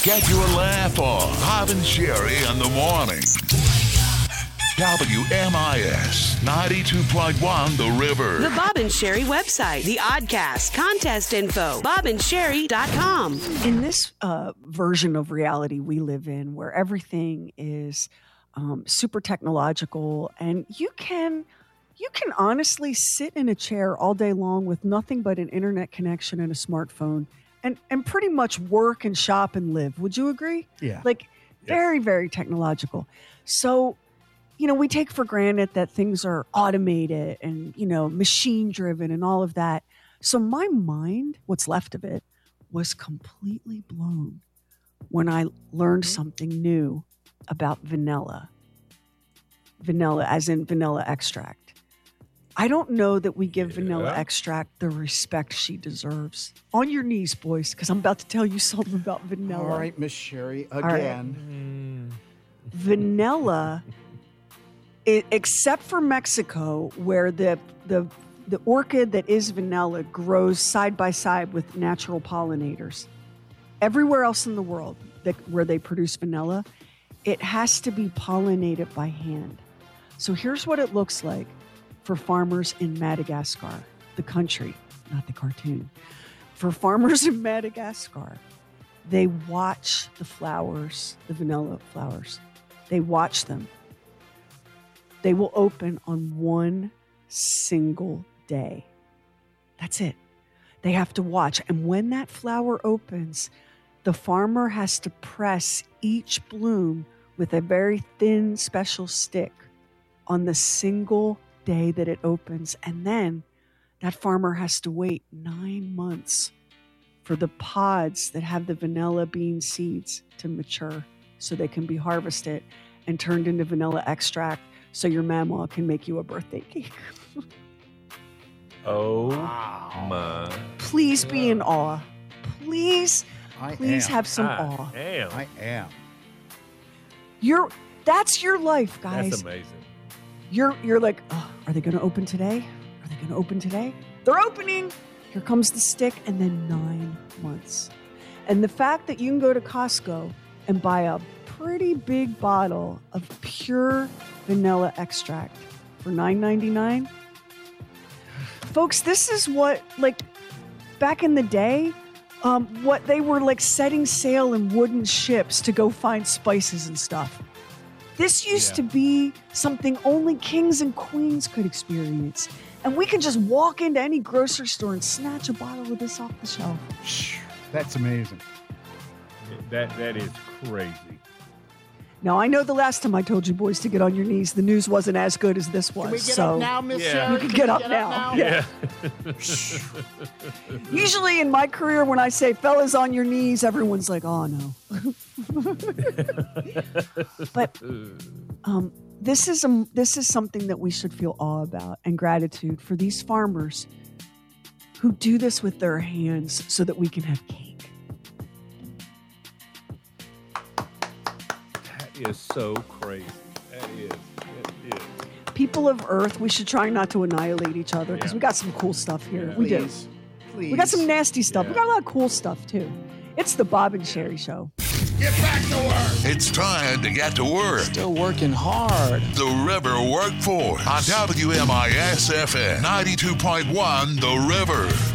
Get your laugh on. Bob and Sherry in the morning. WMIS 92.1 The River. The Bob and Sherry website, the Oddcast, contest info, bobandSherry.com. In this version of reality we live in, where everything is super technological, and you can honestly sit in a chair all day long with nothing but an internet connection and a smartphone and pretty much work and shop and live. Would you agree? Yeah. Very, very technological. So, we take for granted that things are automated and, machine driven and all of that. So my mind, what's left of it, was completely blown when I learned something new about vanilla. Vanilla, as in vanilla extract. I don't know that we give vanilla extract the respect she deserves. On your knees, boys, because I'm about to tell you something about vanilla. All right, Miss Sherry, again. Right. Vanilla, except for Mexico, where the orchid that is vanilla grows side by side with natural pollinators. Everywhere else in the world where they produce vanilla, it has to be pollinated by hand. So here's what it looks like for farmers in Madagascar, the country, not the cartoon. For farmers in Madagascar, they watch the flowers, the vanilla flowers. They watch them. They will open on one single day. That's it. They have to watch. And when that flower opens, the farmer has to press each bloom with a very thin special stick on the single day that it opens. And then that farmer has to wait 9 months for the pods that have the vanilla bean seeds to mature so they can be harvested and turned into vanilla extract so your mama can make you a birthday cake. Oh my. Please be in awe. Please have some awe. I am. That's your life, guys. That's amazing. You're like, oh, are they going to open today? Are they going to open today? They're opening. Here comes the stick, and then 9 months. And the fact that you can go to Costco and buy a pretty big bottle of pure vanilla extract for $9.99. Folks, this is what, back in the day, what they were setting sail in wooden ships to go find spices and stuff. This used to be something only kings and queens could experience. And we could just walk into any grocery store and snatch a bottle of this off the shelf. That's amazing. That is crazy. Now, I know the last time I told you boys to get on your knees, the news wasn't as good as this was. Can we get up now, Miss Sherry? You can get up now. Yeah. Usually in my career, when I say fellas on your knees, everyone's like, oh, no. But this is something that we should feel awe about and gratitude for these farmers who do this with their hands so that we can have cake. That is so crazy. That is. People of Earth, we should try not to annihilate each other because we got some cool stuff here. Yeah. We do. Please. We got some nasty stuff. Yeah. We got a lot of cool stuff, too. It's the Bob and Sherry Show. Get back to work. It's time to get to work. Still working hard. The River Workforce on WMIS FM 92.1 The River.